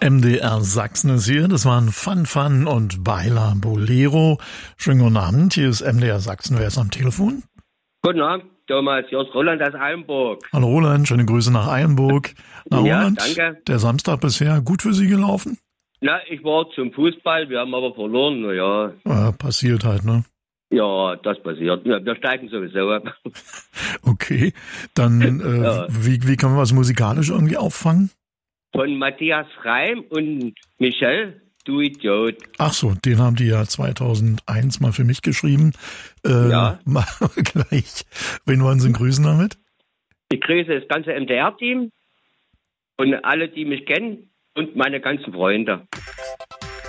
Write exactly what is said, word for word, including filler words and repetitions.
M D R Sachsen ist hier. Das waren Fun Fun und Baila Bolero. Schönen guten Abend. Hier ist M D R Sachsen. Wer ist am Telefon? Guten Abend, Thomas. Hier ist Roland aus Eilenburg. Hallo Roland, schöne Grüße nach Eilenburg. Na Ja, Roland, danke. der Samstag bisher gut für Sie gelaufen? Na, ich war zum Fußball, wir haben aber verloren. Na ja, Ja, passiert halt, ne? ja, das passiert. Ja, wir steigen sowieso ab. Okay, dann äh, Ja. wie, wie können wir was musikalisch irgendwie auffangen? Von Matthias Reim und Michel, du Idiot. Ach so, den haben die ja zweitausendeins mal für mich geschrieben. Äh, Ja. Machen wir gleich. Wen wollen Sie grüßen damit? Ich grüße das ganze M D R-Team und alle, die mich kennen und meine ganzen Freunde.